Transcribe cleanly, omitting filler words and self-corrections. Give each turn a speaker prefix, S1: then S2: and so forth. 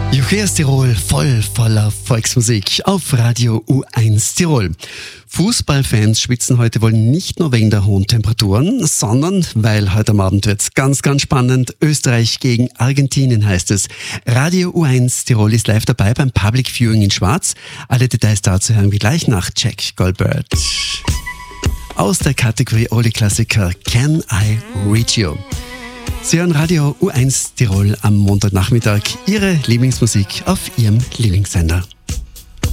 S1: Jucheas Tirol voller Volksmusik auf Radio U1 Tirol. Fußballfans schwitzen heute wohl nicht nur wegen der hohen Temperaturen, sondern weil heute am Abend wird's ganz spannend. Österreich gegen Argentinien heißt es. Radio U1 Tirol ist live dabei beim Public Viewing in Schwarz. Alle Details dazu hören wir gleich nach Jack Goldberg. Aus der Kategorie Oldie-Klassiker Can I Reach You? Sie hören Radio U1 Tirol am Montagnachmittag, Ihre Lieblingsmusik auf Ihrem Lieblingssender.